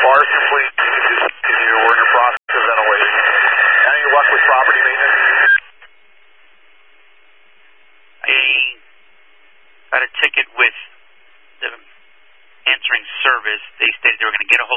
are complete. You can just continue. We're in the process of ventilating. Any luck with property maintenance? I got a ticket with the answering service. They stated they were going to get a